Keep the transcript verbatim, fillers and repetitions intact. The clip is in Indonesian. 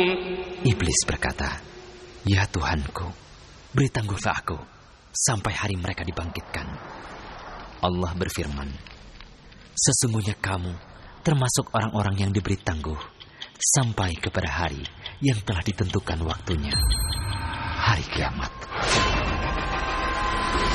Iblis berkata, "Ya Tuhanku, beri tangguhlah aku sampai hari mereka dibangkitkan." Allah berfirman, "Sesungguhnya kamu termasuk orang-orang yang diberi tangguh sampai kepada hari yang telah ditentukan waktunya, hari kiamat."